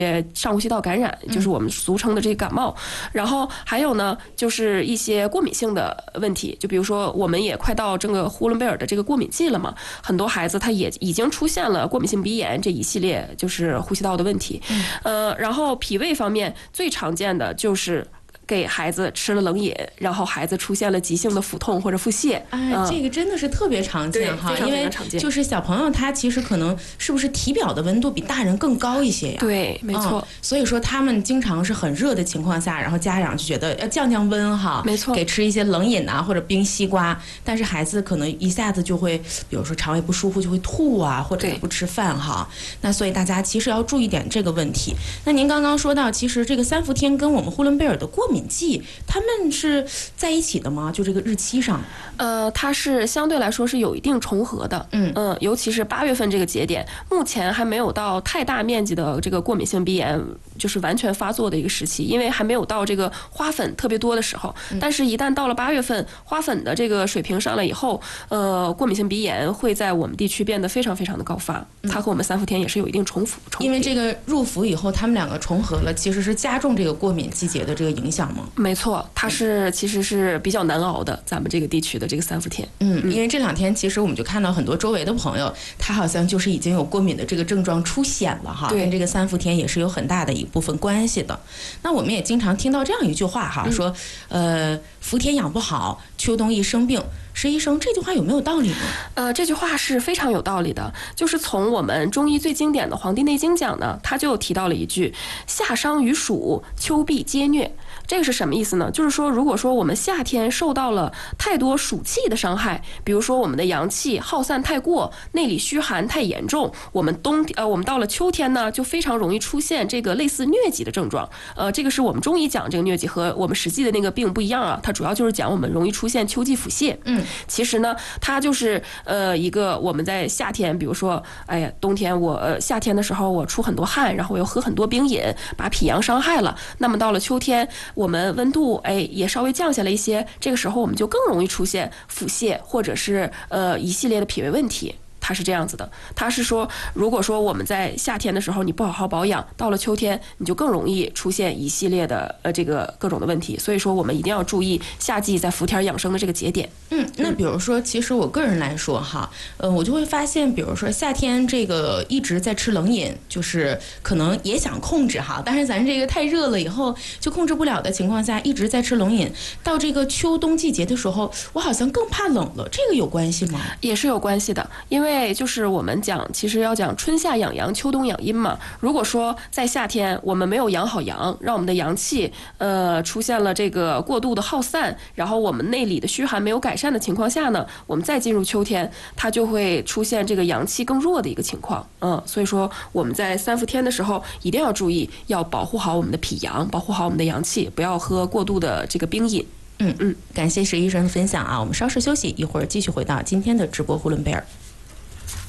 上呼吸道感染，就是我们俗称的这个感冒。然后还有呢，就是一些过敏性的问题，就比如说我们也快到这个呼伦贝尔的这个过敏季了嘛，很多孩子他也已经出现了过敏性鼻炎这一系列就是呼吸道的问题。然后脾胃方面最常见的就是给孩子吃了冷饮，然后孩子出现了急性的腹痛或者腹泻。 这个真的是特别常见哈， 因为就是小朋友他其实可能是不是体表的温度比大人更高一些呀？ 对，没错。 所以说他们经常是很热的情况下，然后家长就觉得要降降温哈， 没错， 给吃一些冷饮啊或者冰西瓜，但是孩子可能一下子就会，比如说肠胃不舒服就会吐啊，或者不吃饭哈。那所以大家其实要注意点这个问题。那您刚刚说到，其实这个三伏天跟我们呼伦贝尔的过敏季，他们是在一起的吗？就这个日期上？ 它是相对来说是有一定重合的。尤其是8月份这个节点，目前还没有到太大面积的这个过敏性鼻炎就是完全发作的一个时期，因为还没有到这个花粉特别多的时候。但是，一旦到了8月份，花粉的这个水平上来以后，过敏性鼻炎会在我们地区变得非常非常的高发。它和我们三伏天也是有一定重复。 因为这个入伏以后，他们两个重合了，其实是加重这个过敏季节的这个影响吗？ 没错，它其实是比较难熬的，咱们这个地区的这个三伏天。 因为这2天其实我们就看到很多周围的朋友，他好像就是已经有过敏的这个症状出现了哈，跟这个三伏天也是有很大的一部分关系的。那我们也经常听到这样一句话哈，说伏天养不好，秋冬易生病。石医生，这句话有没有道理呢？ 这句话是非常有道理的，就是从我们中医最经典的《黄帝内经》讲呢，他就提到了一句“夏伤于暑，秋必皆疟”。这个是什么意思呢？就是说，如果说我们夏天受到了太多暑气的伤害，比如说我们的阳气耗散太过，内里虚寒太严重，我们到了秋天呢，就非常容易出现这个类似疟疾的症状。这个是我们中医讲这个疟疾和我们实际的那个病不一样啊，它主要就是讲我们容易出现秋季腹泻。其实呢，它就是一个我们在夏天，比如说，冬天夏天的时候我出很多汗，然后我又喝很多冰饮，把脾阳伤害了。那么到了秋天，我们温度也稍微降下来一些，这个时候我们就更容易出现腹泻或者是一系列的脾胃问题。它是这样子的，它是说，如果说我们在夏天的时候你不好好保养，到了秋天你就更容易出现一系列的这个各种的问题。所以说我们一定要注意夏季在伏天养生的这个节点。 那比如说，其实我个人来说哈，我就会发现，比如说夏天这个一直在吃冷饮，就是可能也想控制哈，但是咱这个太热了以后就控制不了的情况下，一直在吃冷饮，到这个秋冬季节的时候，我好像更怕冷了，这个有关系吗？ 也是有关系的，因为就是我们讲，其实要讲春夏养阳，秋冬养阴嘛。如果说在夏天我们没有养好阳，让我们的阳气出现了这个过度的耗散，然后我们内里的虚寒没有改善的情况下呢，我们再进入秋天，它就会出现这个阳气更弱的一个情况。所以说我们在三伏天的时候一定要注意，要保护好我们的脾阳，保护好我们的阳气，不要喝过度的这个冰饮。 感谢石医生的分享啊，我们稍事休息，一会儿继续回到今天的直播呼伦贝尔。